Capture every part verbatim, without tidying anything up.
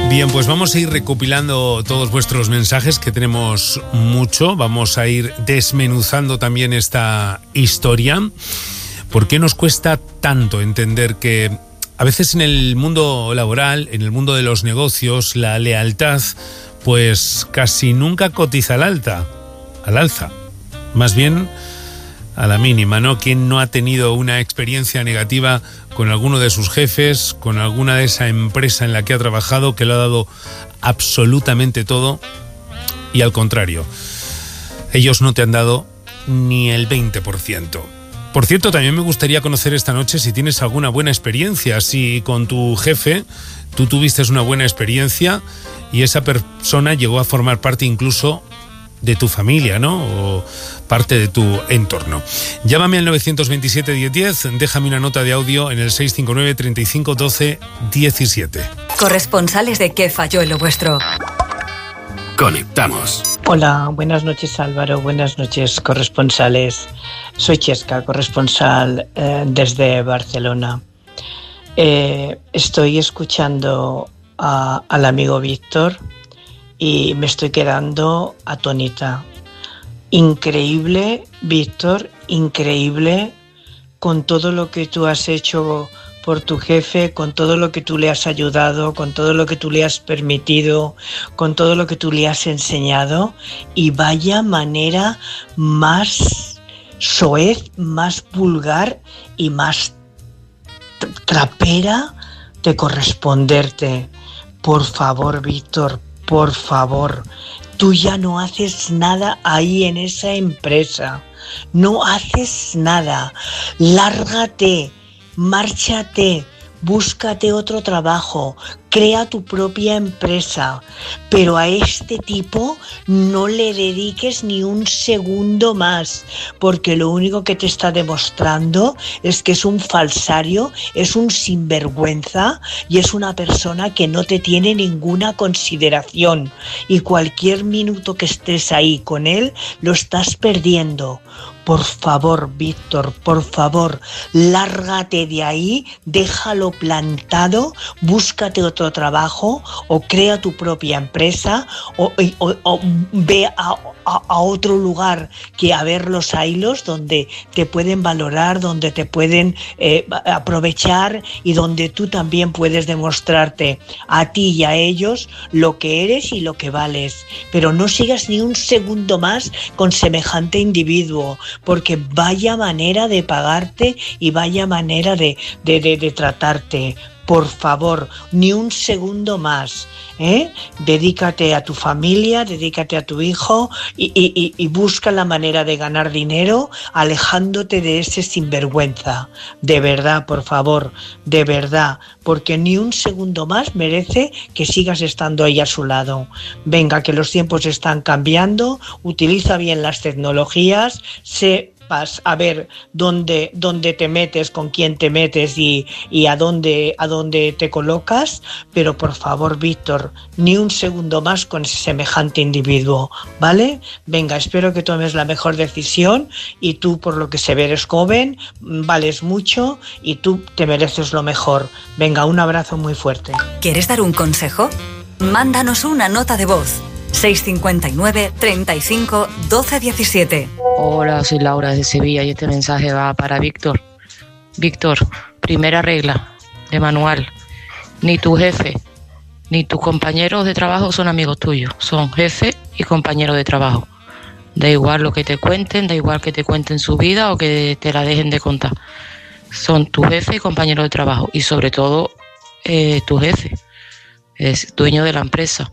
Bien, pues vamos a ir recopilando todos vuestros mensajes, que tenemos mucho. Vamos a ir desmenuzando también esta historia. ¿Por qué nos cuesta tanto entender que a veces en el mundo laboral, en el mundo de los negocios, la lealtad pues casi nunca cotiza al alta, al alza? Más bien a la mínima, ¿no? ¿Quién no ha tenido una experiencia negativa con alguno de sus jefes, con alguna de esa empresa en la que ha trabajado, que le ha dado absolutamente todo y al contrario, ellos no te han dado ni el veinte por ciento? Por cierto, también me gustaría conocer esta noche si tienes alguna buena experiencia, si con tu jefe tú tuviste una buena experiencia y esa persona llegó a formar parte incluso de tu familia, ¿no? O parte de tu entorno. Llámame al nueve dos siete, diez diez, déjame una nota de audio en el seis cinco nueve, treinta y cinco, doce, diecisiete. Corresponsales de ¿Qué falló en lo vuestro? Conectamos. Hola, buenas noches Álvaro, buenas noches corresponsales. Soy Chesca, corresponsal eh, desde Barcelona. Eh, estoy escuchando a, al amigo Víctor y me estoy quedando atónita. Increíble, Víctor, increíble con todo lo que tú has hecho por tu jefe, con todo lo que tú le has ayudado, con todo lo que tú le has permitido, con todo lo que tú le has enseñado, y vaya manera más soez, más vulgar y más trapera de corresponderte. Por favor, Víctor, por favor, tú ya no haces nada ahí en esa empresa, no haces nada, lárgate, márchate, búscate otro trabajo, crea tu propia empresa, pero a este tipo no le dediques ni un segundo más, porque lo único que te está demostrando es que es un falsario, es un sinvergüenza y es una persona que no te tiene ninguna consideración, y cualquier minuto que estés ahí con él lo estás perdiendo. Por favor, Víctor, por favor, lárgate de ahí, déjalo plantado, búscate otro trabajo o crea tu propia empresa o, o, o ve a, a, a otro lugar que a ver los hilos donde te pueden valorar, donde te pueden eh, aprovechar y donde tú también puedes demostrarte a ti y a ellos lo que eres y lo que vales. Pero no sigas ni un segundo más con semejante individuo, porque vaya manera de pagarte y vaya manera de, de, de, de tratarte. Por favor, ni un segundo más, ¿eh? Dedícate a tu familia, dedícate a tu hijo y, y, y busca la manera de ganar dinero alejándote de ese sinvergüenza. De verdad, por favor, de verdad, porque ni un segundo más merece que sigas estando ahí a su lado. Venga, que los tiempos están cambiando, utiliza bien las tecnologías, sé a ver dónde, dónde te metes, con quién te metes y, y a dónde, a dónde te colocas, pero por favor, Víctor, ni un segundo más con semejante individuo, ¿vale? Venga, espero que tomes la mejor decisión y tú, por lo que se ve, eres joven, vales mucho y tú te mereces lo mejor. Venga, un abrazo muy fuerte. ¿Quieres dar un consejo? Mándanos una nota de voz. seis cinco nueve, treinta y cinco, doce, diecisiete. Hola, soy Laura de Sevilla y este mensaje va para Víctor. Víctor, primera regla de manual: ni tu jefe ni tus compañeros de trabajo son amigos tuyos, son jefe y compañeros de trabajo. Da igual lo que te cuenten, da igual que te cuenten su vida o que te la dejen de contar. Son tu jefe y compañero de trabajo, y sobre todo eh, tu jefe es dueño de la empresa.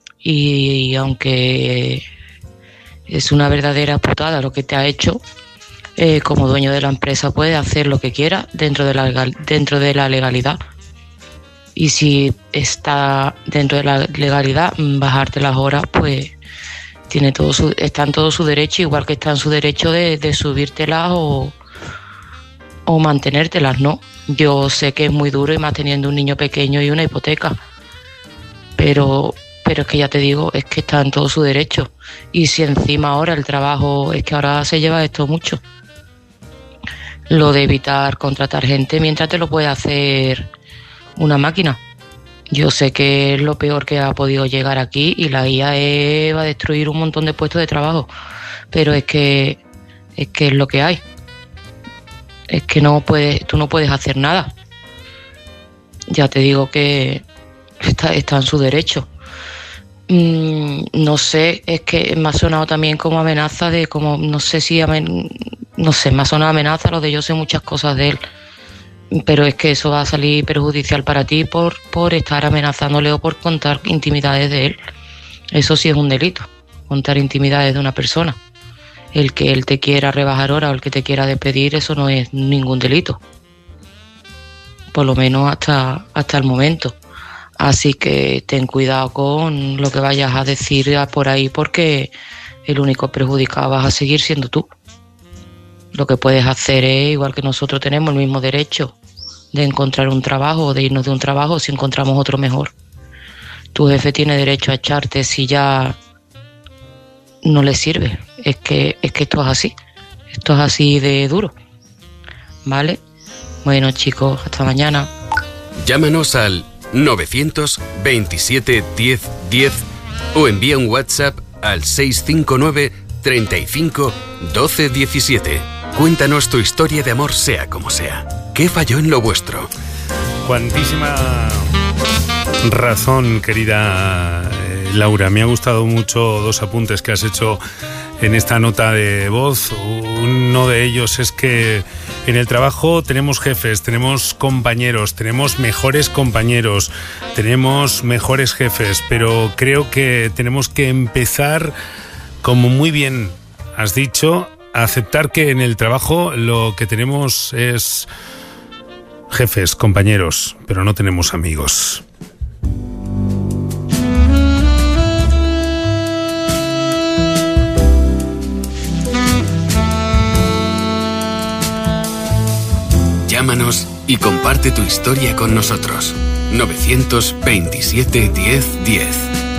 Y aunque es una verdadera putada lo que te ha hecho, eh, como dueño de la empresa puede hacer lo que quiera dentro de la legal, dentro de la legalidad. Y si está dentro de la legalidad, bajarte las horas, pues tiene todo su, está en todo su derecho, igual que está en su derecho de, de subírtelas o, o mantenértelas, ¿no? Yo sé que es muy duro, y más teniendo un niño pequeño y una hipoteca, pero... Pero es que ya te digo, es que está en todo su derecho. Y si encima ahora el trabajo, es que ahora se lleva esto mucho. Lo de evitar contratar gente mientras te lo puede hacer una máquina. Yo sé que es lo peor que ha podido llegar aquí y la I A E va a destruir un montón de puestos de trabajo, pero es que es que es lo que hay. Es que no puedes, tú no puedes hacer nada. Ya te digo que está, está en su derecho. Mm, no sé, es que me ha sonado también como amenaza de como, no sé si, amen, no sé, me ha sonado amenaza lo de yo sé muchas cosas de él. Pero es que eso va a salir perjudicial para ti por, por estar amenazándole o por contar intimidades de él. Eso sí es un delito, contar intimidades de una persona. El que él te quiera rebajar hora o el que te quiera despedir, eso no es ningún delito. Por lo menos hasta, hasta el momento. Así que ten cuidado con lo que vayas a decir por ahí, porque el único perjudicado vas a seguir siendo tú. Lo que puedes hacer es, igual que nosotros tenemos el mismo derecho de encontrar un trabajo o de irnos de un trabajo si encontramos otro mejor. Tu jefe tiene derecho a echarte si ya no le sirve. Es que, es que esto es así. Esto es así de duro. ¿Vale? Bueno, chicos, hasta mañana. Llámanos al novecientos veintisiete diez diez o envía un WhatsApp al seis cinco nueve treinta y cinco doce diecisiete. Cuéntanos tu historia de amor, sea como sea. ¿Qué falló en lo vuestro? Cuantísima razón, querida eh, Laura. Me ha gustado mucho dos apuntes que has hecho en esta nota de voz. Uno de ellos es que en el trabajo tenemos jefes, tenemos compañeros, tenemos mejores compañeros, tenemos mejores jefes, pero creo que tenemos que empezar, como muy bien has dicho, a aceptar que en el trabajo lo que tenemos es jefes, compañeros, pero no tenemos amigos. Llámanos y comparte tu historia con nosotros. novecientos veintisiete diez diez.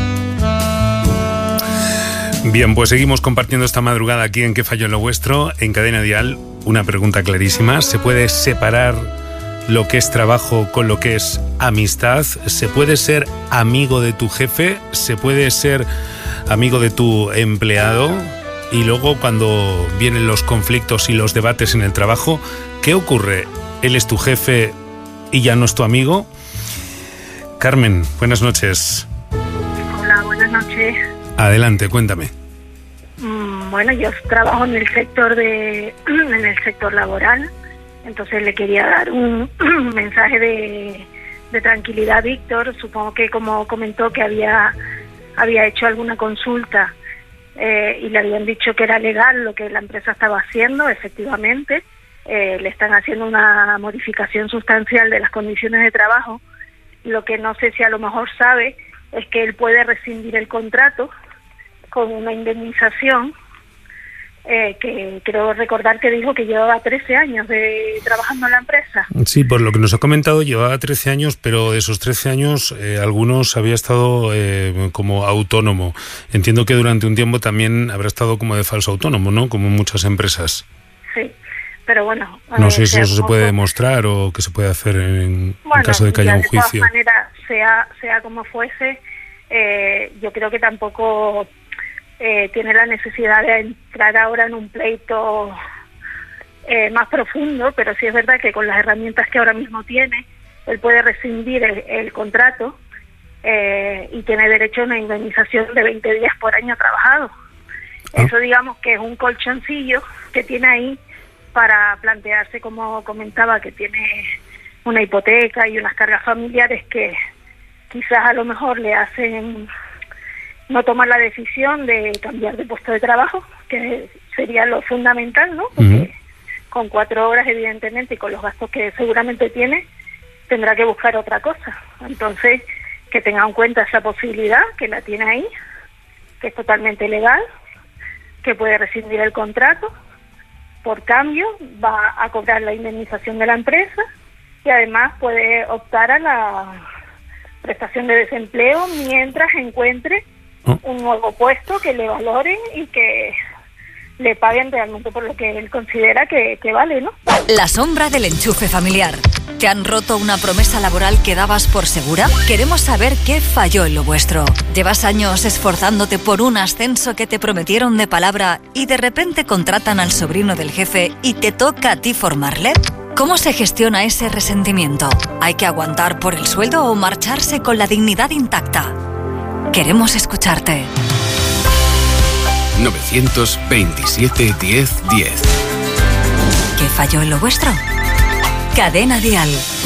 Bien, pues seguimos compartiendo esta madrugada aquí en ¿Qué falló en lo vuestro? En Cadena Dial, una pregunta clarísima. ¿Se puede separar lo que es trabajo con lo que es amistad? ¿Se puede ser amigo de tu jefe? ¿Se puede ser amigo de tu empleado? Y luego, cuando vienen los conflictos y los debates en el trabajo, ¿qué ocurre? ¿Él es tu jefe y ya no es tu amigo? Carmen, buenas noches. Hola, buenas noches. Adelante, cuéntame. Mm, bueno, yo trabajo en el sector de en el sector laboral, entonces le quería dar un mensaje de, de tranquilidad a Víctor. Supongo que, como comentó, que había había hecho alguna consulta eh, y le habían dicho que era legal lo que la empresa estaba haciendo. Efectivamente, eh, le están haciendo una modificación sustancial de las condiciones de trabajo. Lo que no sé si a lo mejor sabe es que él puede rescindir el contrato con una indemnización, eh, que creo recordar que dijo que llevaba trece años de trabajando en la empresa. Sí, por lo que nos ha comentado, llevaba trece años, pero de esos trece años, eh, algunos había estado eh, como autónomo. Entiendo que durante un tiempo también habrá estado como de falso autónomo, ¿no? Como en muchas empresas. Sí, pero bueno... No eh, sé si eso se poco... puede demostrar o qué se puede hacer en, bueno, en caso de que haya un juicio. De todas maneras, sea, sea como fuese, eh, yo creo que tampoco... Eh, tiene la necesidad de entrar ahora en un pleito eh, más profundo, pero sí es verdad que con las herramientas que ahora mismo tiene, él puede rescindir el, el contrato eh, y tiene derecho a una indemnización de veinte días por año trabajado. Ah. Eso, digamos, que es un colchoncillo que tiene ahí para plantearse, como comentaba, que tiene una hipoteca y unas cargas familiares que quizás a lo mejor le hacen no tomar la decisión de cambiar de puesto de trabajo, que sería lo fundamental, ¿no? Porque uh-huh. con cuatro horas, evidentemente, y con los gastos que seguramente tiene, tendrá que buscar otra cosa. Entonces, que tenga en cuenta esa posibilidad, que la tiene ahí, que es totalmente legal, que puede rescindir el contrato, por cambio va a cobrar la indemnización de la empresa y además puede optar a la prestación de desempleo mientras encuentre un nuevo puesto que le valoren y que le paguen realmente por lo que él considera que, que vale, ¿no? La sombra del enchufe familiar. ¿Te han roto una promesa laboral que dabas por segura? Queremos saber qué falló en lo vuestro. ¿Llevas años esforzándote por un ascenso que te prometieron de palabra y de repente contratan al sobrino del jefe y te toca a ti formarle? ¿Cómo se gestiona ese resentimiento? ¿Hay que aguantar por el sueldo o marcharse con la dignidad intacta? Queremos escucharte. nueve veintisiete, diez, diez. ¿Qué falló en lo vuestro? Cadena Dial.